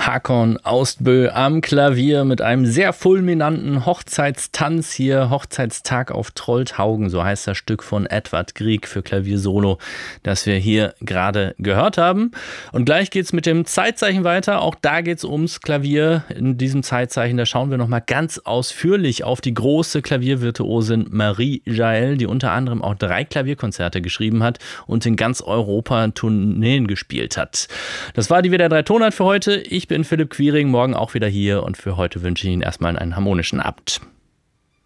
Håkon Austbø am Klavier mit einem sehr fulminanten Hochzeitstanz hier. Hochzeitstag auf Trollthaugen, so heißt das Stück von Edvard Grieg für Klavier Solo, das wir hier gerade gehört haben. Und gleich geht's mit dem Zeitzeichen weiter. Auch da geht's ums Klavier. In diesem Zeitzeichen, da schauen wir nochmal ganz ausführlich auf die große Klaviervirtuosin Marie Jaël, die unter anderem auch 3 Klavierkonzerte geschrieben hat und in ganz Europa Tourneen gespielt hat. Das war die WDR 3 Tonart für heute. Ich bin Philipp Quiring, morgen auch wieder hier und für heute wünsche ich Ihnen erstmal einen harmonischen Abend.